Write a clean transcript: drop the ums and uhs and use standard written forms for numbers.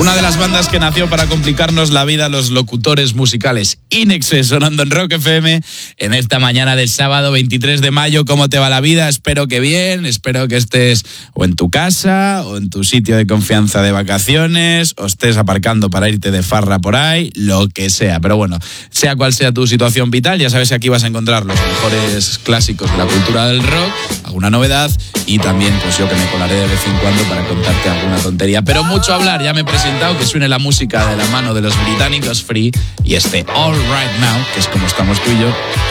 Una de las bandas que nació para complicarnos la vida a los locutores musicales. Inexes, sonando en Rock FM en esta mañana del sábado 23 de mayo. ¿Cómo te va la vida? Espero que bien, espero que estés o en tu casa o en tu sitio de confianza de vacaciones o estés aparcando para irte de farra por ahí, lo que sea. Pero bueno, sea cual sea tu situación vital, ya sabes que aquí vas a encontrar los mejores clásicos de la cultura del rock, alguna novedad y también pues yo que me colaré de vez en cuando para contarte alguna tontería. Pero mucho hablar, ya me he presentado, que suene la música de la mano de los británicos Free y este All Right Now, que es como estamos tú y yo